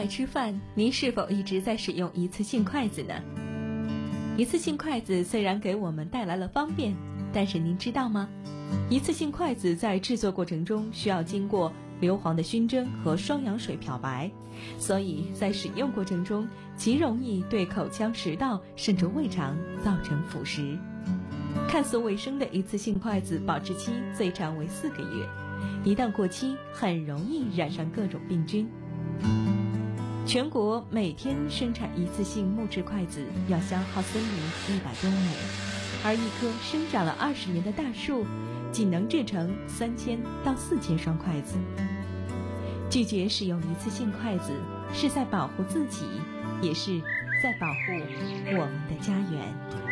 外吃饭，您是否一直在使用一次性筷子呢？一次性筷子虽然给我们带来了方便，但是您知道吗？一次性筷子在制作过程中需要经过硫磺的熏蒸和双氧水漂白，所以在使用过程中极容易对口腔、食道甚至胃肠造成腐蚀。看似卫生的一次性筷子保质期最长为4个月，一旦过期很容易染上各种病菌。全国每天生产一次性木质筷子要消耗森林100多亩，而一棵生长了20年的大树仅能制成3000到4000双筷子。拒绝使用一次性筷子，是在保护自己，也是在保护我们的家园。